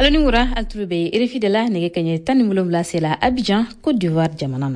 ala ni wura altulube RFI de la nege kanye tani mulum la sela Abidjan Côte d'Ivoire jamanana.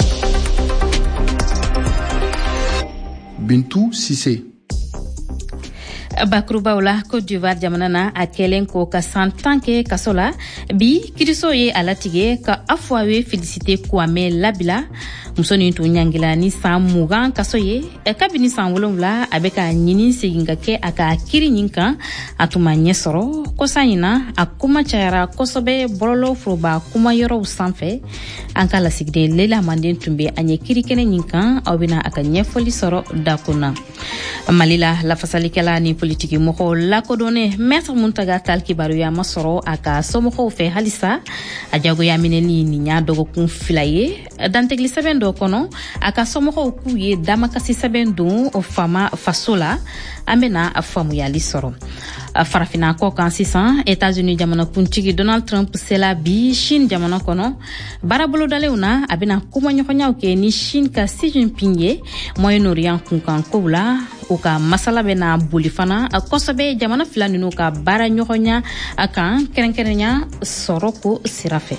Bintou Cissé. Bakrubaula Côte d'Ivoire jamanana a kelen ko ka santanke kasola bi kiriso ye alatige ka afwawe félicité Kwame Labila musoni tu nyangila ni samugan kasoye kabini sanwolomla abeka nyini siginga ke aka kiri nyinka atuma nyesoro kosanyina akuma chayara kosobe bololo froba kuma yoro sanfe ankala sigde lela manden tumbe anye kiri kene nyinka awbina aka nyefoli soro dakuna malila la fasalikela ni politiki moko la kodone maître Muntaga Tall Kibaru ya masoro aka somoko fe halisa ajago ya mineli ni nya dogo kun filaye dantegli sabendo kono aka somoko kuye damakasi sabendo o fama fasola amena afamu ya lisoro farafina ko kan sisan États-Unis jamana kuntigi Donald Trump sela bi Chine jamana kono barabolo daleuna abina kuma nyokonya ke ni Chine ka Xi Jinping ye Moyen-Orient kunkan koula o ka masala bena bulifana kosobe jamana filani no ka bara nyokonya akan kerenkerenya soroko sirafe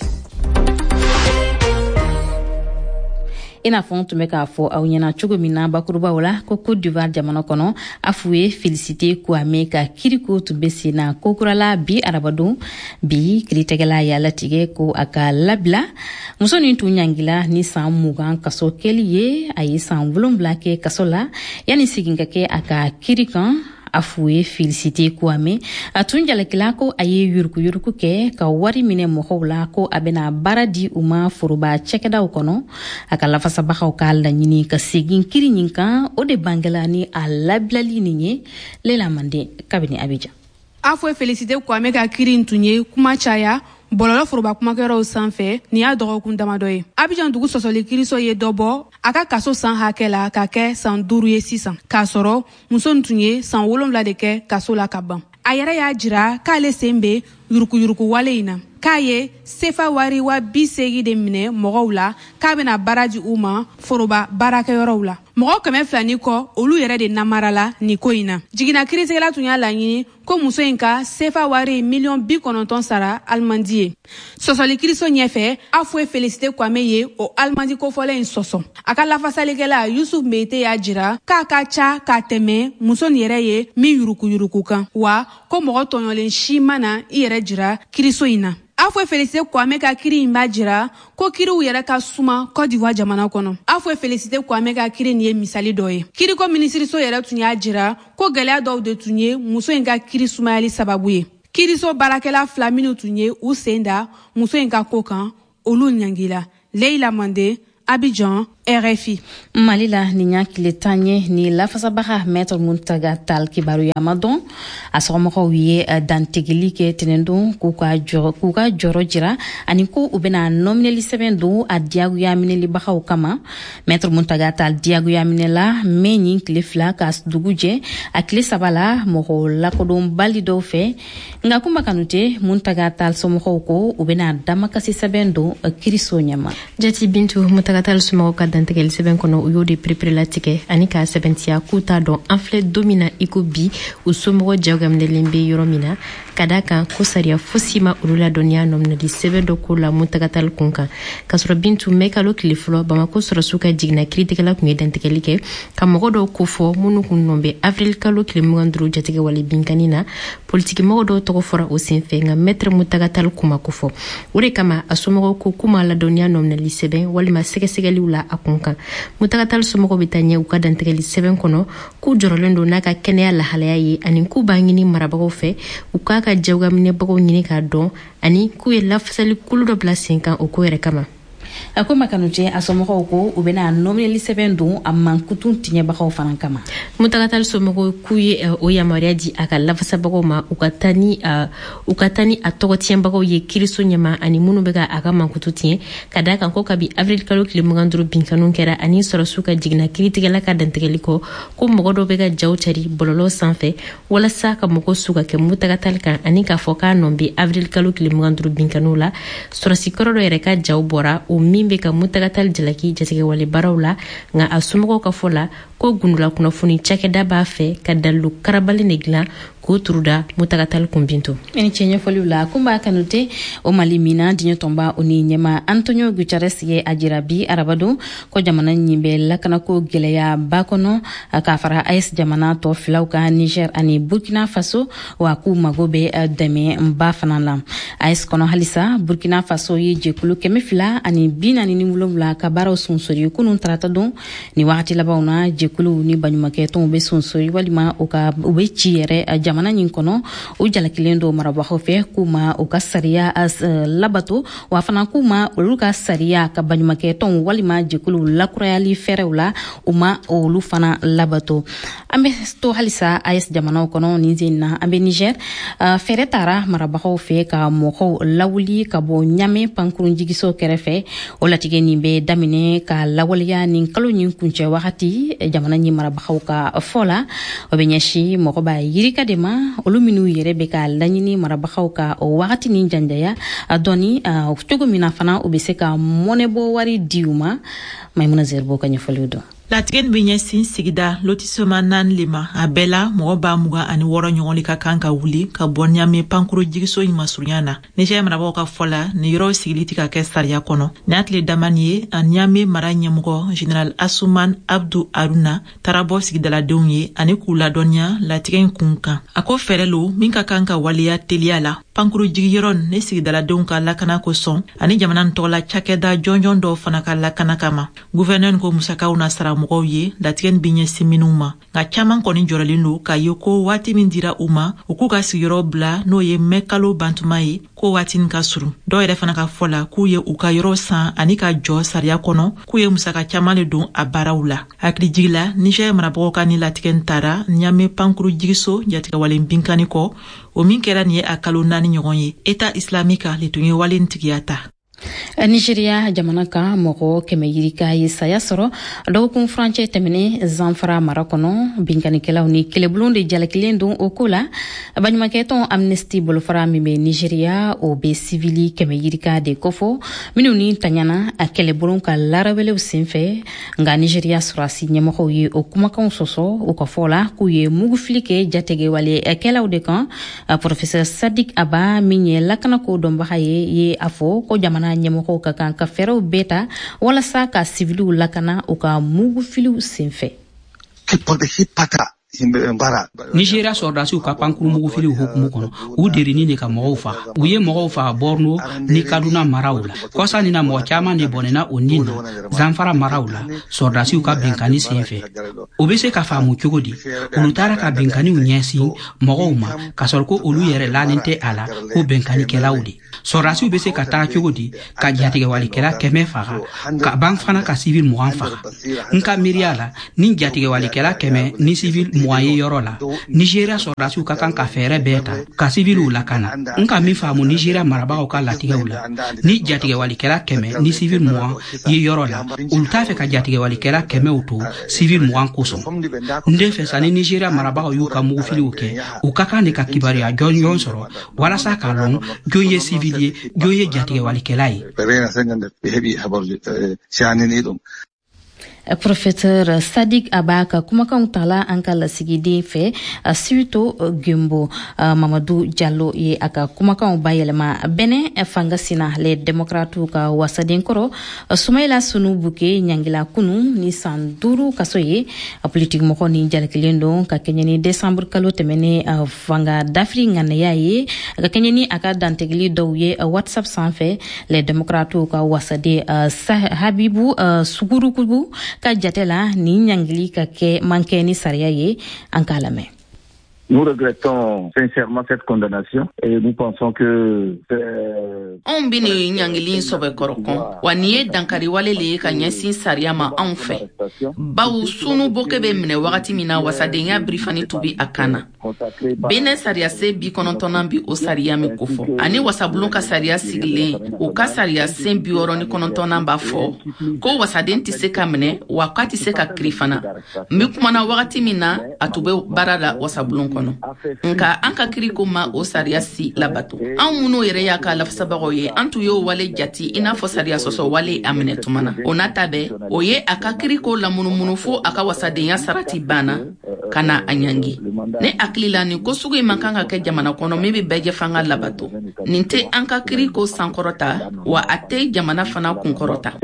ina fon tume ka fo aw nyana chugo mina bakuruba wala ko Côte d'Ivoire jamana kono afuwe félicité Kwame ka kiriko tubesi na kokurala bi arabado bi kritegala ya latige ko aka labla musoni tu nyangila ni samugan kaso keliye ayi samvulum blake kasola yani siginga ke aka kirikan afuwe félicité Kwame atunjala kilako aye yurku ke ka wari mine mohowla ko abena baradi uma furuba chekeda ukono akala fasa baka ukala nyini ka sigin kiri nyinka ode bangelani alablali ninye lela mande kabini Abidjan afuwe félicité Kwame ka kiri ntunye kuma chaya bololo furuba kuma kero sanfɛ ni ya dɔgɔkun damadɔ ye Abidjan dugu sɔsɔli kiriso ye dɔbɔ a ka kaso san hakɛ la ka kɛ san 5 ye sisan k'a sɔrɔ muso tun ye san 7 de kɛ kaso la ka ban a yɛrɛ y'a jira k'ale sen bɛ yurukuyuruku wale in na k'a ye sefa wari wa 80 de minɛ mɔgɔw la k'a bɛna baara di u ma foroba baarakɛyɔrɔw la mɔgɔ 200 kɔ olu yɛrɛ de namarala ni ko in na jigina kiritigɛla tun y'a laɲini ko muso in ka sefa wari $90 sara alimandi ye sɔsɔli kiriso ɲɛfɛ afuwe félicité Kwame ye o alimandi kofɔlen in sɔsɔ a ka lafasalikɛla Yusuf Meyite y'a jira k'a ka ca ka tɛmɛ muso nin yɛrɛ ye min yurukuyuruku kan wa ko mɔgɔ tɔɲɔlen si mana i yɛrɛ jira kiriso in na afuwe félicité Kwame ka kiri in b'a jira ko kiriw yɛrɛ ka suma Côte d'Ivoire jamana kɔnɔ afuwe félicité Kwame ka kiri nin ye misali dɔ ye kiriko minisiriso yɛrɛ tun y'a jira ko gɛlɛya dɔw de tun ye muso in ka kiri sumayali sababu ye kiriso baarakɛla 2 minnu tun ye u sen da muso in ka ko kan olu ɲangila Leila Mande Abidjan RFI Malila ninya kiletanye ni lafasabaha maître Muntaga Tall Kibaru yamadon asomoko wiye dantegili ke tenendo kuka joro jira ani ko ubena nominali sebendo adiagu yamineli baha kama maître Muntaga Tall diagu yaminela meni klefla kas duguje akle sabala moko lakodon balido fe ngakuma kanute Muntaga Tall somoko ko ubena damakasi sebendo kiriso nyama jati bintu Muntaga Tall somoko dantegel seben kono uyo de preprelatike ani ka sebentia kuta don enfle domina iko bi usomo jagam de lembe yoromina kadaka kosaria fosima urula donia nomna di sebendo ko la Muntaga Tall kunka kasro bintu mekalo kiliflo bamako soro suka jigna kritikala kunye dantekelike kamogodo kofo munu kunnombe avril kalo kilimugandru jatike wali binkanina politiki mogodo to fora o senfe nga maître Muntaga Tall kuma kofo ure kama asomo ko kuma la donia nomna li seben wali ma segesegeli ula akunka Muntaga Tall somoko bitanye uka dantegeli seben kono ku jorolendo naka kenya la halaya ye ani ku bangini marabago fe uka ka jawgamne bago nyini ka don ani ku ye lafsali kulu do place kan o ko yere kama akoma kanuje asomoko ko ubena nominali sebendo amankutun tinye bakaw fanan kama Muntaga Tall somoko kuye o yamaria di aka lafasa bago ma ukatani atogotien bago ye kiriso nyama ani munu bega aka mankututien kadaka ko kabi avril kalo kilimugandru binkanun kera ani sorosuka jigna kritikala ka dantegeliko ko mogodo bega jawchari bololo sanfe wala saka moko suka ke Muntaga Tall kan ani ka foka nombi avril kalo kilimugandru binkanula sorosikoro yere ka jawbora o mimbe ka Muntaga Tall jalaki jatike wale barawla nga asumoko ka fola ko gundula kuna funi chake daba fe ka dalu karabali negla ko turuda mutagatal kumbinto eni chenye folula kumba kanute o malimina dinyo tomba oni nyema Antonio Guterres ye ajirabi arabado ko jamana nyimbe lakana ko geleya bakono ka fara AES jamana to filauka Niger ani Burkina Faso wa ku magobe deme mbafanala AES kono halisa Burkina Faso ye jekulu kemefila ani bina ni mulumla ka baro sunsori kunun trata don ni wakati labauna jekulu ni banyumake to be sunsori walima oka ubechi yere jamana nyinkono o jalakilendo marabaho fe kuma oka saria as labato wa fana kuma oluka saria ka banyumake to walima jekulu lakurayali ferewla uma olu fana labato ambe sto halisa AES jamana kono ni zinna ambe Niger feretara marabaho fe ka moko lawuli ka bo nyame pankurun jigiso kerefe o latige ni be damine ka lawaliya nin kalo nyin kunche wakati jamana nyi marabaho ka fola obenyashi moko ba yirika dema oluminu yerebe ka lanyini marabaho ka o wakati ni janjaya doni tugo mina fana obeseka monebo wari diuma Maimuna Zerbo kanyefoludo Latgen binyesin sigida lotissement nan lima abela moba muga ani woro nyongoli ka kanka wuli ka bonyame pankuro jigiso imasuryana Niger marabo ka fola ni yoro sigiliti ka kestaria kono ni atle damanie anyame maranya mugo General Asuman Abdou Aruna tarabo sigida la donye ani kula donya latgen kunka ako ferelo minka kanka walia teliala pankuro jigiron ne sigida la donka lakana ko son ani jamanan tola chakeda jonjon do fanaka lakana kama gouverneur ko musaka una sara mogoye latgen binye siminuma nga chaman koni joralindo ka yoko wati mindira uma ukuka sigiro bla no ye mekalo bantumai ko wati nkasuru do ere fana ka fola ku ye uka yoro san ani ka jo saria kono ku ye musaka chaman le don abaraula akli jigla Niger marabo ka ni latgen tara nyame pankuru jigiso jatika walen binkani ko o min kera ni akalo nani nyogonye eta islamika le tunye walen tigiata Nigeria jamana ka moko kemeyirika yesaya soro do kun franche temene Zamfara marakono binkani kelaw ni kelebulonde jalakilendo okola banyumaketon amnesty bolfara mime Nigeria o be civili kemeyirika de kofo minuni tanyana akelebulon ka larabele usinfe nga Nigeria surasi nyamoko yi okumakon soso okofola kuye muguflike jatege wale kelaw de kan professeur Sadik Aba minye lakana ko domba haye ye afo ko jamana nyamoko ka kan ka fero beta wala sa ka civilu lakana o ka mugu filu senfe Nigeria sordasi ka pankuru mugu fili hukumu kono u dirini ne ka mogofa u ye mogofa Borno ni Kaduna marawla kosa ni na mo chama ne bonena onina Zamfara marawla sordasi ka binkani senfe o be se ka famu chogodi ulutara ka binkani unyesi mogoma ka sorko olu yere lanente ala ko binkani kelawdi sordasi be se ka ta chogodi ka jatige wali kela keme faga ka bank fana ka civil mo faga nka miriala ni jatige wali kela keme ni civil moye yorola Nigeria sordasi ka kan ka fere beta ka civilu lakana nka mi famu Nigeria maraba ka latige wala ni jatige wali kela keme ni civil mo ye yorola ultafe ka jatige wali kela keme uto civil mo koso ndefe sani Nigeria maraba yu ka mu fili uke ukaka ne ka kibari ya jonyon soro wala sa ka long joye civilier joye jatige wali kelai Professeur Sadik Abaka kumaka utala ankala sigidi fe suito Gumbo Mamadou Diallo ye aka kumaka ubayelema bene fangasina le demokratu ka wasadin koro Sumaila Sunu Buke nyangila kunu ni sanduru kasoye politique moko ni jalkilendo ka kenyani December kalo temene fanga dafri ngane yaye ka kenyani aka dantegli dowye WhatsApp sanfe le demokratu ka wasade Habibu Suguru Kubu ka jatela ni nyangili ka ke manke ni saria ye ankalame. Nous regrettons sincèrement cette condamnation et nous pensons que on bini nyangilin sobe korokon waniye dankari walele ka nyesin sariama on fe bawu sunu bokebe mine wakati mina wasadenya brifani tubi akana bene saria se bi konontonan bi o saria mi kofo ani wasabulon ka saria sigle o ka saria se bi oroni konontonan ba fo ko wasaden ti se kamne wakati se ka krifana mi kumana wakati mina atube barada wasabulon kono nka anka kriko ma o saria si labato an muno yere ya ka lafsaba lamɛnbagaw ye an tun y'o wale jati i n'a fɔ sariya sɔsɔ wale a minɛ tuma na o n'a ta bɛɛ o ye a ka kiriko lamunumunu fo a ka wasadenya sarati banna ka na a ɲangi ne hakili la nin ko sugu man kan ka kɛ jamana kɔnɔ min bɛ bɛɛ jɛ fanga labato nin tɛ an ka kiriko sankɔrɔta wa a tɛ jamana fana kunkɔrɔta.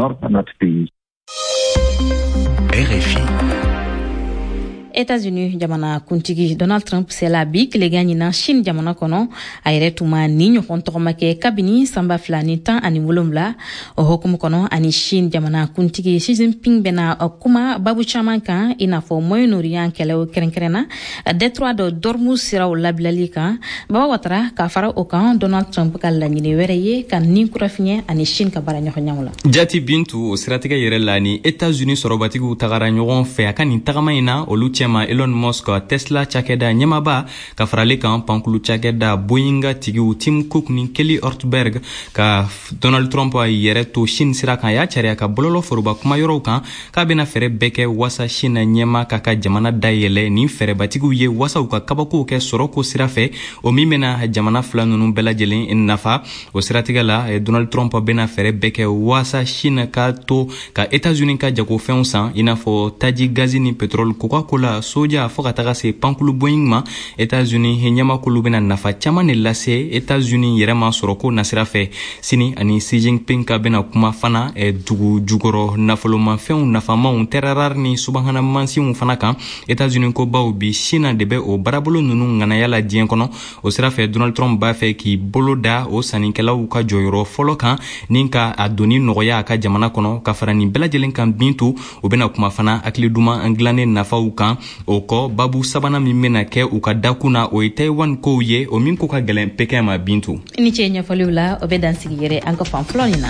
RFI. États-Unis jamana kuntigi Donald Trump sela bi kilega ɲina Chine jamana kɔnɔ a yɛrɛ tuma ni ɲɔgɔn tɔgɔma kɛ kabini sanba 2017 o hokumu kɔnɔ ani Chine jamana kuntigi Xi Jinping bɛna kuma babu caman kan i n'a fɔ Moyen-Orient kɛlɛw kɛrɛnkɛrɛnna détroit de Dormuz siraw labilali kan Baba Watara k'a fara o kan Donald Trump ka laɲini wɛrɛ ye ka nin kurafiɲɛ ani Chine ka baara ɲɔgɔnyaw la. Jati Bintu o siratigɛ yɛrɛ la ni États-Unis sɔrɔbatigiw tagara ɲɔgɔn fɛ a ka nin tagama in na olu cɛma Elon Musk Tesla cakɛda ɲɛmaba ka farale kan pankulu cakɛda Boeing tigiw Tim Cook ni Kelly Ortberg ka Donald Trump yɛrɛ to Chine sira kan y'a cariya ka bololo foroba kuma yɔrɔw kan k'a bɛna fɛrɛ bɛɛ kɛ wasa Chine ɲɛma ka jamana dayɛlɛ ni fɛrɛbatigiw ye wasaw ka kabakow kɛ sɔrɔko sira fɛ o min bɛna jamana fila ninnu bɛɛ lajɛlen nafa o siratigɛ la Donald Trump bɛna fɛrɛ bɛɛ kɛ wasa Chine ka to ka États-Unis ka jagofɛnw san i n'a fɔ taji gazi ni pétrole Coca-Cola soja fo ka taga se pankulu Boeing ma États-Unis ɲɛmakulu bɛna nafa caman de lase États-Unis yɛrɛ ma sɔrɔko nasira fɛ sini ani Xi Jinping ka bɛna kuma fana dugu jukɔrɔ nafolomafɛnw nafamaw terroir ni subahana mansinw fana kan États-Unis ko baw bi Chine de bɛ o barabolo ninnu ŋanaya la diɲɛ kɔnɔ o sira fɛ Donald Trump b'a fɛ k'i bolo da o sannikɛlaw ka jɔyɔrɔ fɔlɔ kan ni ka a doni nɔgɔya a ka jamana kɔnɔ ka fara nin bɛɛ lajɛlen kan Bintu o bɛna kuma fana hakili duman an dilannen nafaw kan o kɔ babu sabanan min bɛna kɛ u ka dakun na o ye Taiwan kow ye o min ko ka gɛlɛn Pekin ma Bintu. Ni cɛ ɲɛfɔliw la o bɛ dansigi yɛrɛ an ka fan fɔlɔ nin na.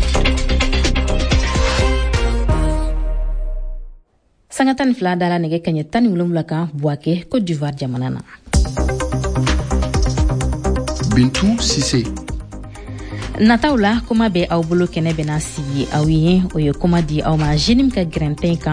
Sanga 12 dala nɛgɛ kaɲɛ 17 kan Buake Côte d'Ivoire jamana na. Bintu Sise. Nataw la kuma bɛ aw bolo kɛnɛ bɛna sigi aw ye o ye kuma di aw ma jeune ka grɛntɛn kan